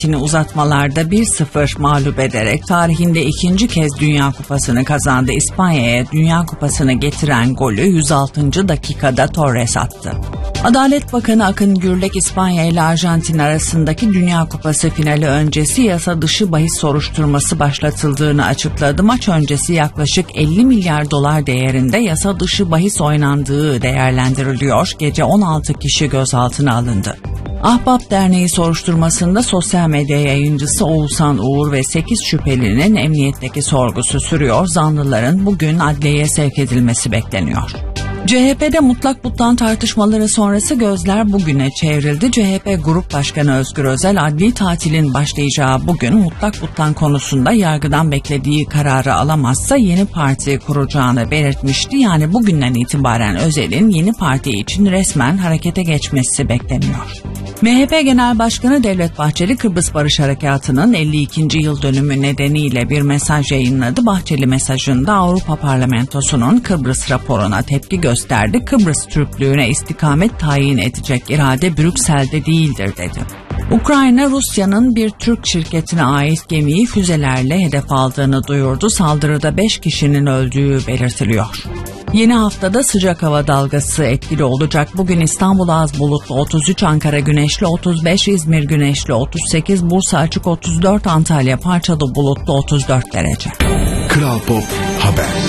Arjantin'i uzatmalarda 1-0 mağlup ederek tarihinde ikinci kez Dünya Kupası'nı kazandı. İspanya'ya Dünya Kupası'nı getiren golü 106. dakikada Torres attı. Adalet Bakanı Akın Gürlek, İspanya ile Arjantin arasındaki Dünya Kupası finali öncesi yasa dışı bahis soruşturması başlatıldığını açıkladı. Maç öncesi yaklaşık 50 milyar dolar değerinde yasa dışı bahis oynandığı değerlendiriliyor. Gece 16 kişi gözaltına alındı. Ahbap Derneği soruşturmasında sosyal medya yayıncısı Oğuzhan Uğur ve 8 şüphelinin emniyetteki sorgusu sürüyor. Zanlıların bugün adliyeye sevk edilmesi bekleniyor. CHP'de mutlak butlan tartışmaları sonrası gözler bugüne çevrildi. CHP Grup Başkanı Özgür Özel, adli tatilin başlayacağı bugün mutlak butlan konusunda yargıdan beklediği kararı alamazsa yeni parti kuracağını belirtmişti. Yani bugünden itibaren Özel'in yeni parti için resmen harekete geçmesi bekleniyor. MHP Genel Başkanı Devlet Bahçeli, Kıbrıs Barış Harekatı'nın 52. yıl dönümü nedeniyle bir mesaj yayınladı. Bahçeli mesajında Avrupa Parlamentosu'nun Kıbrıs raporuna tepki gösterdi. Kıbrıs Türklüğüne istikamet tayin edecek irade Brüksel'de değildir dedi. Ukrayna, Rusya'nın bir Türk şirketine ait gemiyi füzelerle hedef aldığını duyurdu. Saldırıda 5 kişinin öldüğü belirtiliyor. Yeni haftada sıcak hava dalgası etkili olacak. Bugün İstanbul az bulutlu 33, Ankara güneşli 35, İzmir güneşli 38, Bursa açık 34, Antalya parçalı bulutlu 34 derece. Kral Pop Haber.